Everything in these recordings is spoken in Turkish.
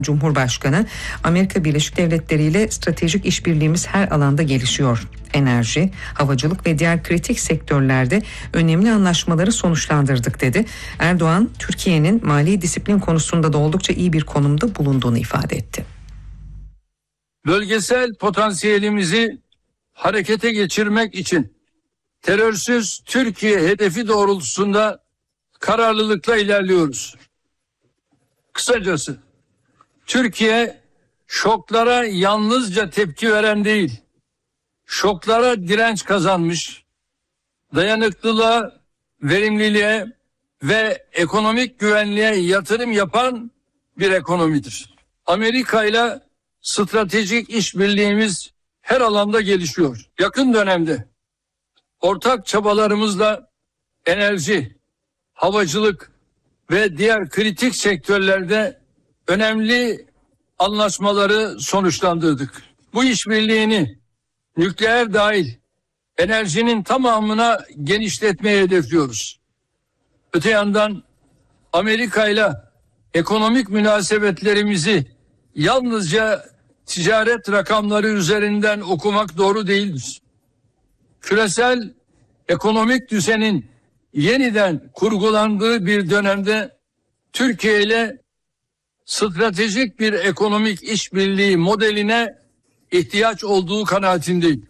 Cumhurbaşkanı, Amerika Birleşik Devletleri ile stratejik işbirliğimiz her alanda gelişiyor. Enerji, havacılık ve diğer kritik sektörlerde önemli anlaşmaları sonuçlandırdık dedi. Erdoğan, Türkiye'nin mali disiplin konusunda da oldukça iyi bir konumda bulunduğunu ifade etti. Bölgesel potansiyelimizi harekete geçirmek için terörsüz Türkiye hedefi doğrultusunda kararlılıkla ilerliyoruz. Kısacası Türkiye şoklara yalnızca tepki veren değil, şoklara direnç kazanmış, dayanıklılığa, verimliliğe ve ekonomik güvenliğe yatırım yapan bir ekonomidir. Amerika ile stratejik işbirliğimiz her alanda gelişiyor. Yakın dönemde ortak çabalarımızla enerji, havacılık ve diğer kritik sektörlerde önemli anlaşmaları sonuçlandırdık. Bu işbirliğini nükleer dahil enerjinin tamamına genişletmeyi hedefliyoruz. Öte yandan Amerika ile ekonomik münasebetlerimizi yalnızca ticaret rakamları üzerinden okumak doğru değildir. Küresel ekonomik düzenin yeniden kurgulandığı bir dönemde Türkiye ile stratejik bir ekonomik işbirliği modeline ihtiyaç olduğu kanaatindeyim.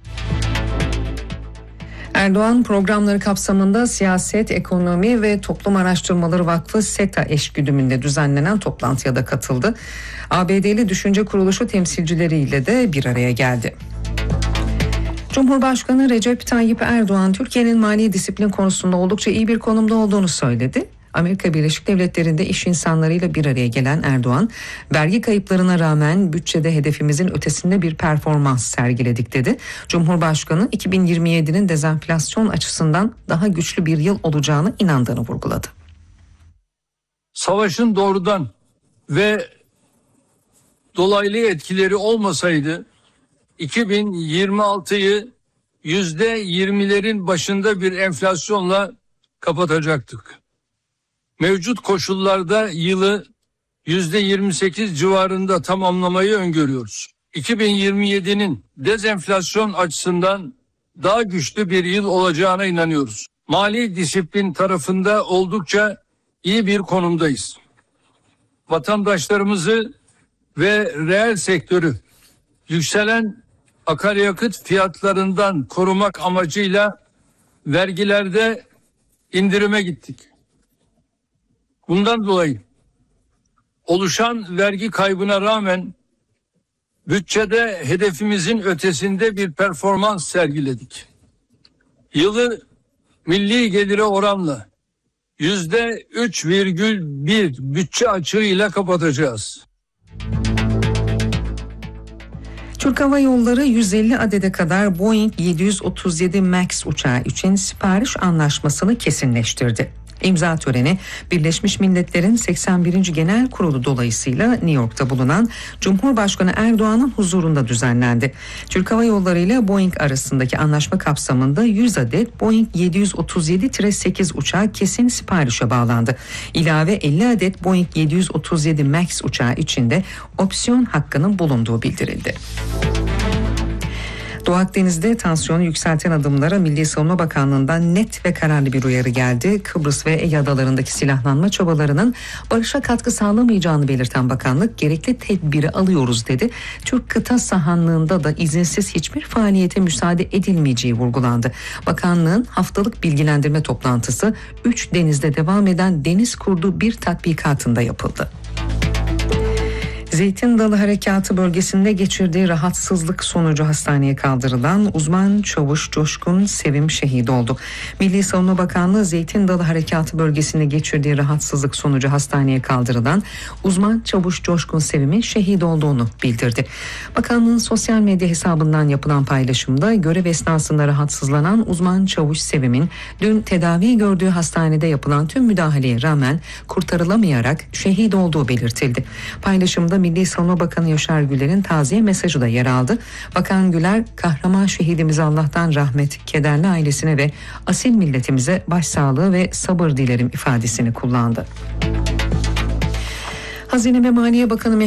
Erdoğan programları kapsamında Siyaset, Ekonomi ve Toplum Araştırmaları Vakfı SETA eşgüdümünde düzenlenen toplantıya da katıldı. ABD'li düşünce kuruluşu temsilcileriyle de bir araya geldi. Cumhurbaşkanı Recep Tayyip Erdoğan, Türkiye'nin mali disiplin konusunda oldukça iyi bir konumda olduğunu söyledi. Amerika Birleşik Devletleri'nde iş insanlarıyla bir araya gelen Erdoğan, vergi kayıplarına rağmen bütçede hedefimizin ötesinde bir performans sergiledik dedi. Cumhurbaşkanı 2027'nin dezenflasyon açısından daha güçlü bir yıl olacağını inandığını vurguladı. Savaşın doğrudan ve dolaylı etkileri olmasaydı 2026'yı %20'lerin başında bir enflasyonla kapatacaktık. Mevcut koşullarda yılı %28 civarında tamamlamayı öngörüyoruz. 2027'nin dezenflasyon açısından daha güçlü bir yıl olacağına inanıyoruz. Mali disiplin tarafında oldukça iyi bir konumdayız. Vatandaşlarımızı ve reel sektörü yükselen akaryakıt fiyatlarından korumak amacıyla vergilerde indirime gittik. Bundan dolayı oluşan vergi kaybına rağmen bütçede hedefimizin ötesinde bir performans sergiledik. Yılı milli gelire oranla %3,1 bütçe açığıyla kapatacağız. Türk Hava Yolları 150 adede kadar Boeing 737 MAX uçağı için sipariş anlaşmasını kesinleştirdi. İmza töreni Birleşmiş Milletler'in 81. Genel Kurulu dolayısıyla New York'ta bulunan Cumhurbaşkanı Erdoğan'ın huzurunda düzenlendi. Türk Hava Yolları ile Boeing arasındaki anlaşma kapsamında 100 adet Boeing 737-8 uçağı kesin siparişe bağlandı. İlave 50 adet Boeing 737 MAX uçağı için de opsiyon hakkının bulunduğu bildirildi. Doğu Akdeniz'de tansiyonu yükselten adımlara Milli Savunma Bakanlığı'ndan net ve kararlı bir uyarı geldi. Kıbrıs ve Ege Adaları'ndaki silahlanma çabalarının barışa katkı sağlamayacağını belirten bakanlık, gerekli tedbiri alıyoruz dedi. Türk kıta sahanlığında da izinsiz hiçbir faaliyete müsaade edilmeyeceği vurgulandı. Bakanlığın haftalık bilgilendirme toplantısı 3 denizde devam eden Deniz Kurdu 1 tatbikatında yapıldı. Zeytin Dalı Harekatı bölgesinde geçirdiği rahatsızlık sonucu hastaneye kaldırılan uzman çavuş Coşkun Sevim şehit oldu. Milli Savunma Bakanlığı Zeytin Dalı Harekatı bölgesinde geçirdiği rahatsızlık sonucu hastaneye kaldırılan uzman çavuş Coşkun Sevim'in şehit olduğunu bildirdi. Bakanlığın sosyal medya hesabından yapılan paylaşımda görev esnasında rahatsızlanan uzman çavuş Sevim'in dün tedavi gördüğü hastanede yapılan tüm müdahaleye rağmen kurtarılamayarak şehit olduğu belirtildi. Paylaşımda Milli Savunma Bakanı Yaşar Güler'in taziye mesajı da yer aldı. Bakan Güler, kahraman şehidimize Allah'tan rahmet, kederli ailesine ve asil milletimize başsağlığı ve sabır dilerim ifadesini kullandı. Hazine ve Maliye Bakanı